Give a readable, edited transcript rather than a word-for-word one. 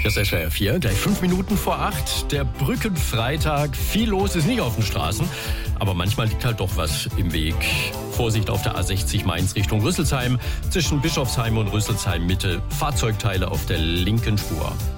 Das ist SWR 4, gleich 5 Minuten vor 8. Der Brückenfreitag. Viel los ist nicht auf den Straßen, aber manchmal liegt halt doch was im Weg. Vorsicht auf der A60 Mainz Richtung Rüsselsheim. Zwischen Bischofsheim und Rüsselsheim Mitte. Fahrzeugteile auf der linken Spur.